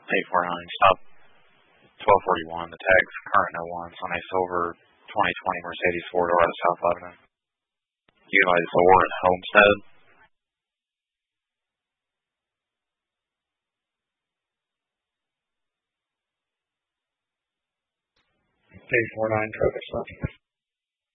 849, stop 1241. The tag's current no ones on a silver 2020 Mercedes 4-door out of South Lebanon. Utilize Thor and Homestead. Day 49 traffic stop.